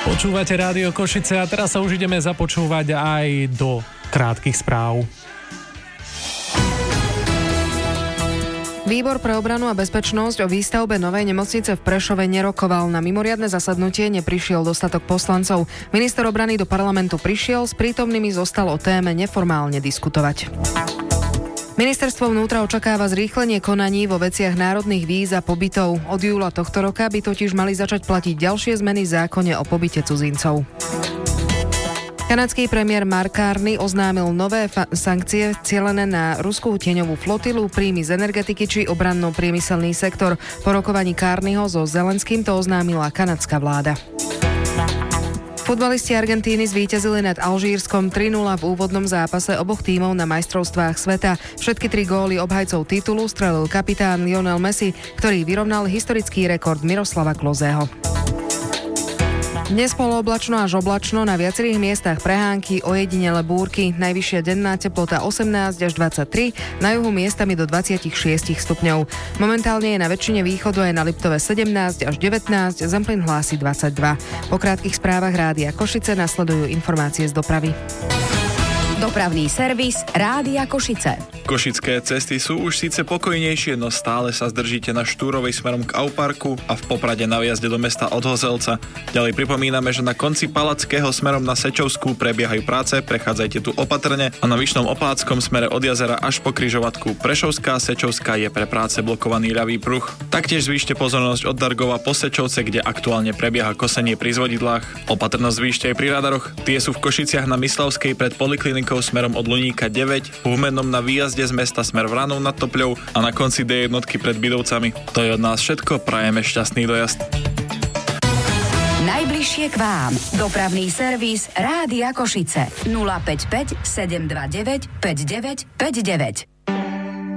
Počúvate Rádio Košice a teraz sa už ideme započúvať aj do krátkych správ. Výbor pre obranu a bezpečnosť o výstavbe novej nemocnice v Prešove nerokoval. Na mimoriadne zasadnutie neprišiel dostatok poslancov. Minister obrany do parlamentu prišiel, s prítomnými zostal o téme neformálne diskutovať. Ministerstvo vnútra očakáva zrýchlenie konaní vo veciach národných víz a pobytov. Od júla tohto roka by totiž mali začať platiť ďalšie zmeny v zákone o pobyte cudzincov. Kanadský premiér Mark Carney oznámil nové sankcie cielené na ruskú tieňovú flotilu, príjmy z energetiky či obranno-priemyselný sektor. Po rokovaní Carneyho so Zelenským to oznámila kanadská vláda. Futbalisti Argentíny zvíťazili nad Alžírskom 3-0 v úvodnom zápase oboch tímov na majstrovstvách sveta. Všetky 3 góly obhajcov titulu strelil kapitán Lionel Messi, ktorý vyrovnal historický rekord Miroslava Kloseho. Dnes polooblačno až oblačno, na viacerých miestach prehánky, ojedinele búrky, najvyššia denná teplota 18 až 23, na juhu miestami do 26 stupňov. Momentálne je na väčšine východu aj na Liptove 17 až 19, Zemplín hlási 22. Po krátkych správach Rádia Košice nasledujú informácie z dopravy. Dopravný servis Rádia Košice. Košické cesty sú už síce pokojnejšie, no stále sa zdržíte na Štúrovej smerom k Auparku a v Poprade na vjazde do mesta od Hozelca. Ďalej pripomíname, že na konci Palackého smerom na Sečovskú prebiehajú práce, prechádzajte tu opatrne a na Vyšnom Opáckom smere od jazera až po križovatku Prešovská, Sečovská je pre práce blokovaný ľavý pruh. Taktiež zvýšte pozornosť od Dargova po Sečovce, kde aktuálne prebieha kosenie pri zvodidlách. Opatrnosť zvýšte aj pri radaroch. Tie sú v Košiciach na Myslavskej pred poliklinikou smerom od Luníka 9, v Humennom na výjazde z mesta smer Vranov nad Topľou a na konci D1 pred Bidovcami. To je od nás všetko, prajeme šťastný dojazd. Najbližšie k vám. Dopravný servis Rádia Košice. 055 729 5959.